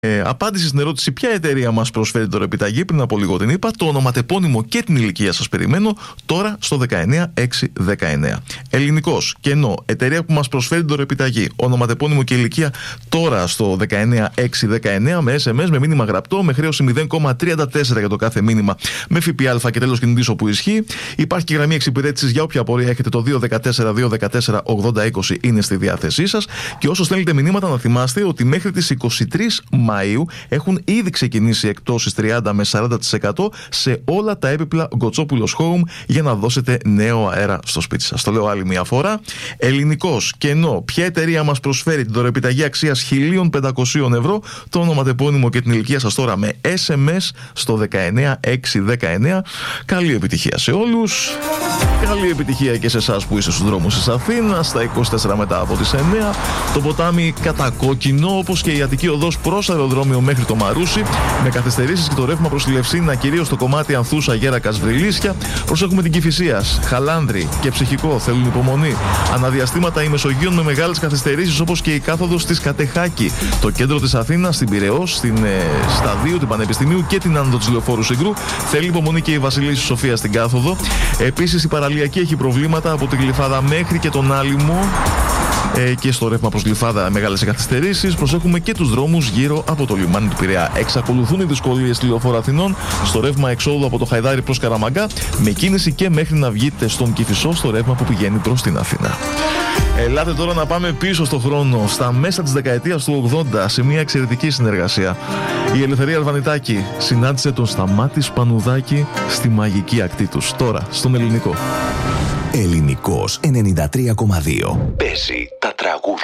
Απάντηση στην ερώτηση ποια εταιρεία μας προσφέρει τώρα επιταγή, πριν από λίγο την είπα, το ονοματεπώνυμο και την ηλικία σας περιμένω τώρα στο 19619. Ελληνικός, κενό, εταιρεία που μας προσφέρει τώρα επιταγή, ονοματεπώνυμο και ηλικία τώρα στο 19619 με SMS, με μήνυμα γραπτό, με χρέωση 0,34 για το κάθε μήνυμα, με ΦΠΑ και τέλος κινητής όπου ισχύει. Υπάρχει και γραμμή εξυπηρέτησης για όποια απορία έχετε, το 214-214-8020 είναι στη διάθεσή σας. Και όσο στέλνετε μηνύματα, να θυμάστε ότι μέχρι τις 23 Μαΐου έχουν ήδη ξεκινήσει εκπτώσεις 30 με 40% σε όλα τα έπιπλα Γκοτσόπουλος Home για να δώσετε νέο αέρα στο σπίτι σας. Το λέω άλλη μια φορά. Ελληνικός, κενό, ποια εταιρεία μας προσφέρει την δωρεπιταγή αξίας 1.500 ευρώ, το ονοματεπώνυμο και την ηλικία σας τώρα με SMS στο 19619. Καλή επιτυχία σε όλους. Καλή επιτυχία και σε εσάς που είστε στους δρόμους της Αθήνας. Στα 24 μετά από τις 9. Το ποτάμι κατακόκκινο, όπως και η Αττική οδός προς αεροδρόμιο μέχρι το Μαρούσι, με καθυστερήσεις και το ρεύμα προς τη Λευσίνα, κυρίως στο κομμάτι Ανθούσα, Γέρακας, Βρυλίσια. Προσέχουμε την Κηφισίας, Χαλάνδρη και Ψυχικό, θέλουν υπομονή. Αναδιαστήματα η Μεσογείων με μεγάλες καθυστερήσεις, όπως και η κάθοδος της Κατεχάκη. Το κέντρο της Αθήνας, στην Πειραιώς, στην Σταδίου, την Πανεπιστημίου και την άνοδο της Λεωφόρου Συγκρού. Θέλει υπομονή και η Βασιλίσσης Σοφία στην κάθοδο. Επίσης η παραλιακή έχει προβλήματα από την Γλυφάδα μέχρι και τον Άλυμο. Και στο ρεύμα προς Γλυφάδα μεγάλες καθυστερήσεις. Προσέχουμε και τους δρόμους γύρω από το λιμάνι του Πειραιά. Εξακολουθούν οι δυσκολίες στη Λεωφόρο Αθηνών στο ρεύμα εξόδου από το Χαϊδάρι προς Καραμαγκά, με κίνηση και μέχρι να βγείτε στον Κηφισό στο ρεύμα που πηγαίνει προς την Αθήνα. Ελάτε τώρα να πάμε πίσω στο χρόνο, στα μέσα της δεκαετίας του 80, σε μια εξαιρετική συνεργασία. Η Ελευθερία Αλβανιτάκη συνάντησε τον Σταμάτη Σπανουδάκη στη μαγική ακτή τους. Τώρα, στον Ελληνικό. Ελληνικός 93,2. Παίζει τα